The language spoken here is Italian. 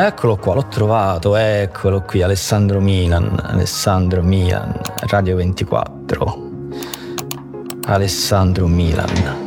Eccolo qua, l'ho trovato, eccolo qui, Alessandro Milan, Radio 24. Alessandro Milan.